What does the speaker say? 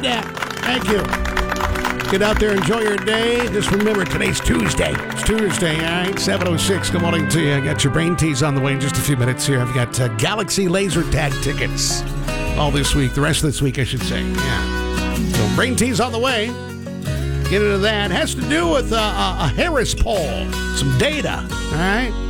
that. Thank you. Get out there, enjoy your day. Just remember, today's Tuesday. It's Tuesday, all right? 7:06. Good morning to you. I got your brain tease on the way in just a few minutes here. I've got Galaxy laser tag tickets all this week. The rest of this week, I should say. Yeah. So brain tease on the way. Get into that. It has to do with a Harris poll. Some data, all right?